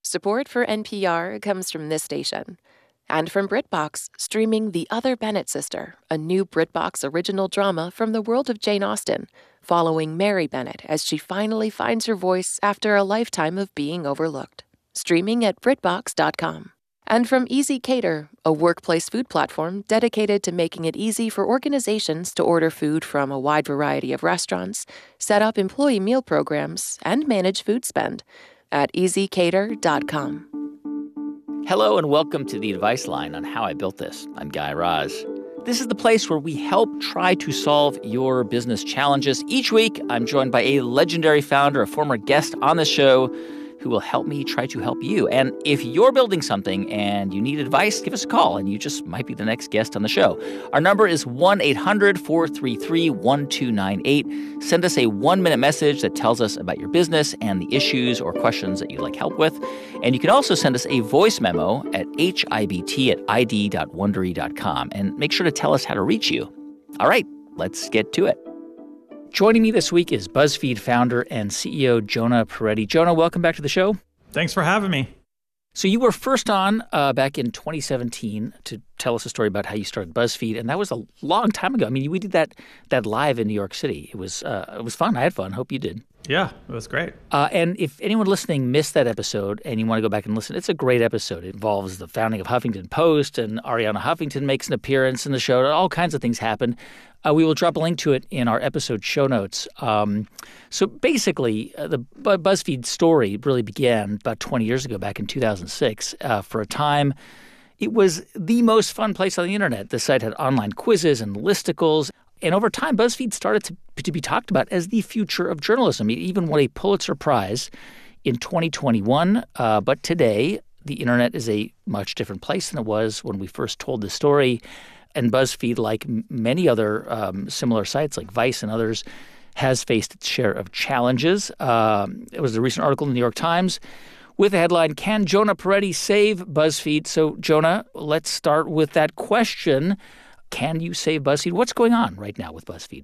Support for NPR comes from this station and from BritBox, streaming The Other Bennett Sister, a new BritBox original drama from the world of Jane Austen, following Mary Bennett as she finally finds her voice after a lifetime of being overlooked. Streaming at BritBox.com. And from Easy Cater, a workplace food platform dedicated to making it easy for organizations to order food from a wide variety of restaurants, set up employee meal programs, and manage food spend at EasyCater.com. Hello and welcome to the Advice Line on How I Built This. I'm Guy Raz. This is the place where we help try to solve your business challenges. Each week, I'm joined by a legendary founder, a former guest on the show, who will help me try to help you. And if you're building something and you need advice, give us a call, and you just might be the next guest on the show. Our number is 1-800-433-1298. Send us a one-minute message that tells us about your business and the issues or questions that you'd like help with. And you can also send us a voice memo at hibt@id.wondery.com. And make sure to tell us how to reach you. All right, let's get to it. Joining me this week is BuzzFeed founder and CEO Jonah Peretti. Jonah, welcome back to the show. Thanks for having me. So you were first on back in 2017 to tell us a story about how you started BuzzFeed, and that was a long time ago. I mean, we did that live in New York City. It was fun. I had fun. Hope you did. Yeah, it was great. And if anyone listening missed that episode and you want to go back and listen, it's a great episode. It involves the founding of Huffington Post, and Arianna Huffington makes an appearance in the show. All kinds of things happen. We will drop a link to it in our episode show notes. So basically, the BuzzFeed story really began about 20 years ago, back in 2006. For a time, it was the most fun place on the internet. The site had online quizzes and listicles. And over time, BuzzFeed started to be talked about as the future of journalism. It even won a Pulitzer Prize in 2021. But today, the internet is a much different place than it was when we first told the story. And BuzzFeed, like many other similar sites like Vice and others, has faced its share of challenges. It was a recent article in the New York Times with the headline, "Can Jonah Peretti save BuzzFeed?" So, Jonah, let's start with that question. Can you save BuzzFeed? What's going on right now with BuzzFeed?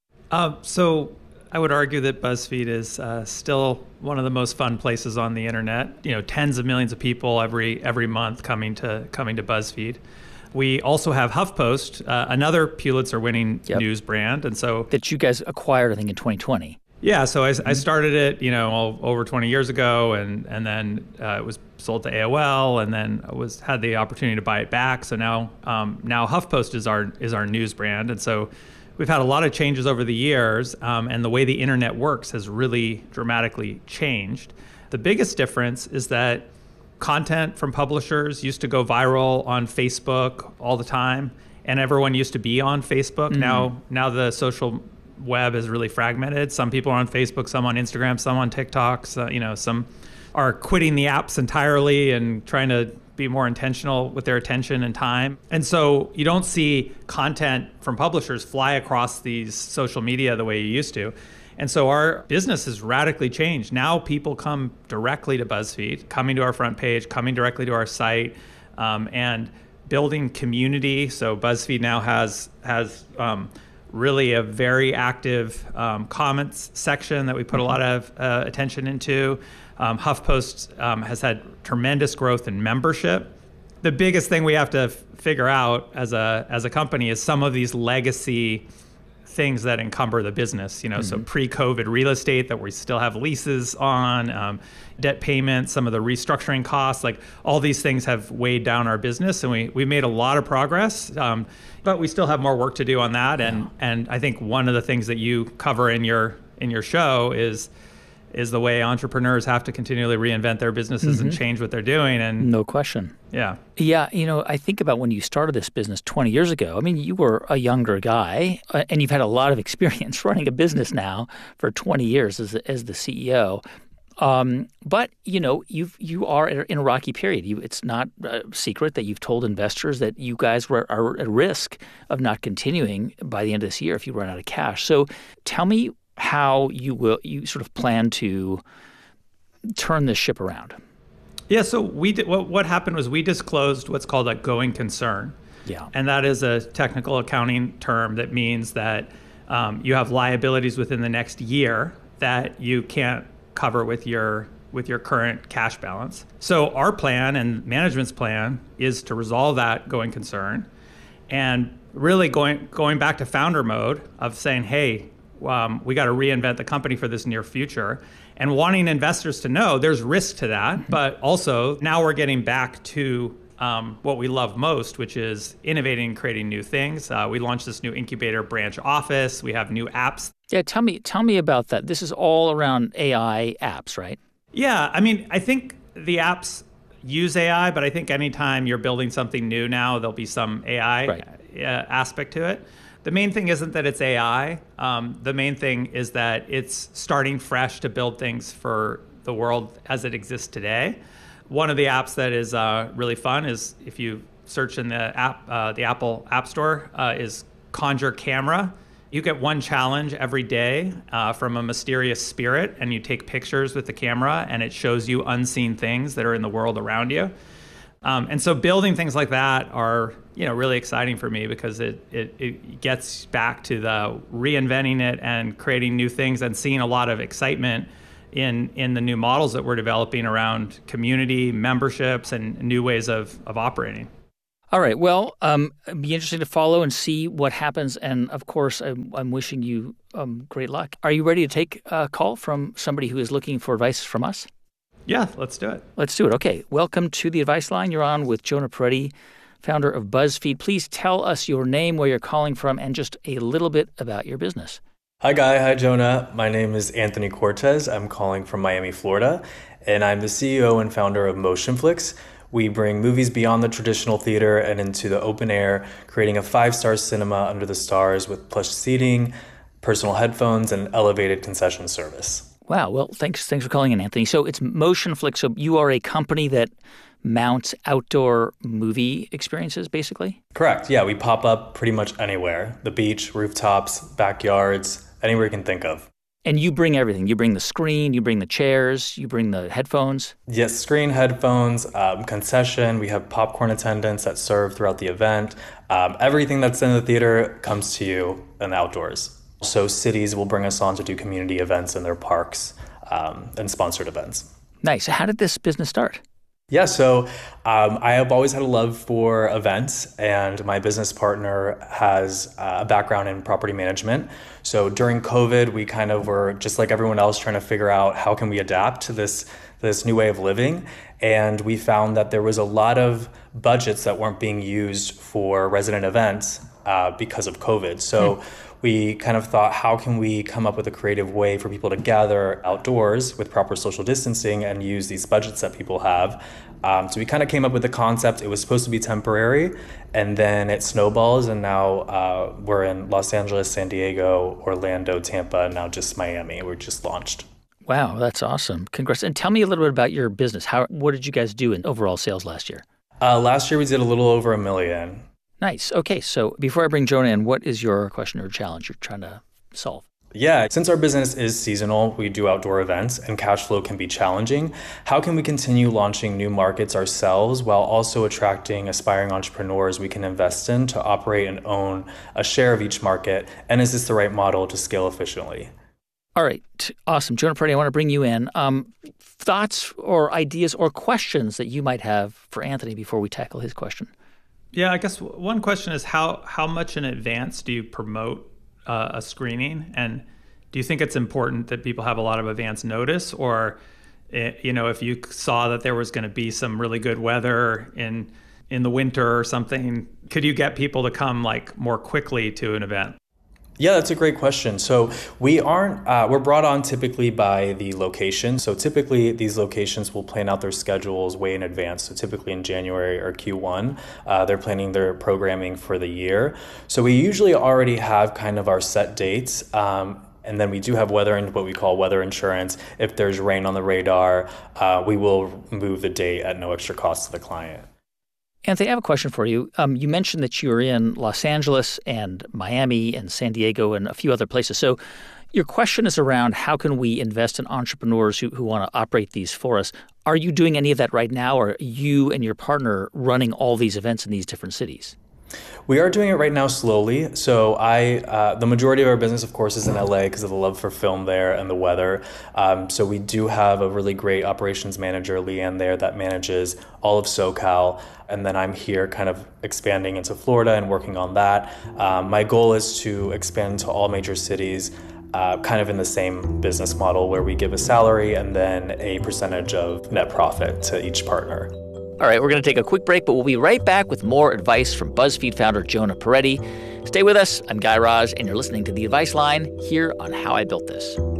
So I would argue that BuzzFeed is still one of the most fun places on the internet. You know, tens of millions of people every month coming to BuzzFeed. We also have HuffPost, another Pulitzer-winning news brand, and so that you guys acquired, I think, in 2020. Yeah, so I started it, over 20 years ago, and then it was sold to AOL, and then had the opportunity to buy it back. So now HuffPost is our news brand, and so we've had a lot of changes over the years, and the way the internet works has really dramatically changed. The biggest difference is that content from publishers used to go viral on Facebook all the time, and everyone used to be on Facebook. Mm-hmm. Now the social web is really fragmented. Some people are on Facebook, some on Instagram, some on TikTok. So, some are quitting the apps entirely and trying to be more intentional with their attention and time. And so you don't see content from publishers fly across these social media the way you used to. And so our business has radically changed. Now people come directly to BuzzFeed, coming to our front page, coming directly to our site, and building community. So BuzzFeed now has really a very active comments section that we put a lot of attention into. HuffPost has had tremendous growth in membership. The biggest thing we have to figure out as a company is some of these legacy things that encumber the business, mm-hmm. So pre-COVID real estate that we still have leases on, debt payments, some of the restructuring costs, like all these things have weighed down our business, and we made a lot of progress, but we still have more work to do on that. And I think one of the things that you cover in your show is the way entrepreneurs have to continually reinvent their businesses mm-hmm. and change what they're doing. And no question. Yeah. Yeah. I think about when you started this business 20 years ago. I mean, you were a younger guy, and you've had a lot of experience running a business now for 20 years as the CEO. But, you are in a rocky period. It's not a secret that you've told investors that you guys are at risk of not continuing by the end of this year if you run out of cash. So tell me how you sort of plan to turn this ship around. Yeah, so what happened was we disclosed what's called a going concern. Yeah. And that is a technical accounting term that means that you have liabilities within the next year that you can't cover with your with your current cash balance. So our plan and management's plan is to resolve that going concern, and really going back to founder mode of saying, hey, we got to reinvent the company for this near future, and wanting investors to know there's risk to that, but also now we're getting back to what we love most, which is innovating and creating new things. We launched this new incubator branch office. We have new apps. Yeah, tell me about that. This is all around AI apps, right? Yeah, I mean, I think the apps use AI, but I think anytime you're building something new now, there'll be some AI aspect to it. The main thing isn't that it's AI. The main thing is that it's starting fresh to build things for the world as it exists today. One of the apps that is really fun is, if you search in the Apple App Store, is Conjure Camera. You get one challenge every day from a mysterious spirit, and you take pictures with the camera, and it shows you unseen things that are in the world around you. And so building things like that are, really exciting for me, because it gets back to the reinventing it and creating new things and seeing a lot of excitement in the new models that we're developing around community, memberships, and new ways of operating. All right. Well, it'd be interesting to follow and see what happens. And of course, I'm wishing you great luck. Are you ready to take a call from somebody who is looking for advice from us? Yeah, let's do it. Let's do it. Okay. Welcome to the Advice Line. You're on with Jonah Peretti, founder of BuzzFeed. Please tell us your name, where you're calling from, and just a little bit about your business. Hi, Guy. Hi, Jonah. My name is Anthony Cortez. I'm calling from Miami, Florida, and I'm the CEO and founder of Motionflix. We bring movies beyond the traditional theater and into the open air, creating a 5-star cinema under the stars with plush seating, personal headphones, and elevated concession service. Wow. Well, thanks for calling in, Anthony. So it's Motionflix. So you are a company that mounts outdoor movie experiences, basically? Correct. Yeah, we pop up pretty much anywhere. The beach, rooftops, backyards, anywhere you can think of. And you bring everything. You bring the screen, you bring the chairs, you bring the headphones. Yes, screen, headphones, concession. We have popcorn attendants that serve throughout the event. Everything that's in the theater comes to you in the outdoors. So cities will bring us on to do community events in their parks and sponsored events. Nice. How did this business start? Yeah, so I have always had a love for events, and my business partner has a background in property management. So during COVID, we kind of were just like everyone else trying to figure out how can we adapt to this new way of living. And we found that there was a lot of budgets that weren't being used for resident events because of COVID. So we kind of thought, how can we come up with a creative way for people to gather outdoors with proper social distancing and use these budgets that people have? So we kind of came up with the concept. It was supposed to be temporary, and then it snowballs, and now we're in Los Angeles, San Diego, Orlando, Tampa, and now just Miami. We're just launched. Wow, that's awesome. Congrats. And tell me a little bit about your business. What did you guys do in overall sales last year? Last year we did a little over $1 million. Nice. Okay, so before I bring Jonah in, what is your question or challenge you're trying to solve? Yeah, since our business is seasonal, we do outdoor events and cash flow can be challenging. How can we continue launching new markets ourselves while also attracting aspiring entrepreneurs we can invest in to operate and own a share of each market? And is this the right model to scale efficiently? All right. Awesome. Jonah Peretti, I want to bring you in. Thoughts or ideas or questions that you might have for Anthony before we tackle his question? Yeah, I guess one question is how much in advance do you promote a screening? And do you think it's important that people have a lot of advance notice? Or, if you saw that there was going to be some really good weather in the winter or something, could you get people to come more quickly to an event? Yeah, that's a great question. So we're brought on typically by the location. So typically these locations will plan out their schedules way in advance. So typically in January or Q1, they're planning their programming for the year. So we usually already have kind of our set dates. And then we do have weather and what we call weather insurance. If there's rain on the radar, we will move the date at no extra cost to the client. Anthony, I have a question for you. You mentioned that you're in Los Angeles and Miami and San Diego and a few other places. So your question is around how can we invest in entrepreneurs who want to operate these for us? Are you doing any of that right now, or are you and your partner running all these events in these different cities? We are doing it right now slowly. So the majority of our business, of course, is in LA because of the love for film there and the weather. So we do have a really great operations manager, Leanne, there that manages all of SoCal. And then I'm here kind of expanding into Florida and working on that. My goal is to expand to all major cities, kind of in the same business model where we give a salary and then a percentage of net profit to each partner. All right, we're going to take a quick break, but we'll be right back with more advice from BuzzFeed founder Jonah Peretti. Stay with us. I'm Guy Raz, and you're listening to The Advice Line here on How I Built This.